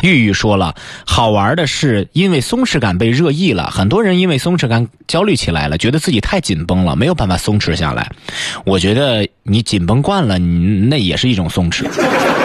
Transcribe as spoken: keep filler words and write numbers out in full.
玉玉说了，好玩的是因为松弛感被热议了，很多人因为松弛感焦虑起来了，觉得自己太紧绷了，没有办法松弛下来。我觉得你紧绷惯了，你那也是一种松弛。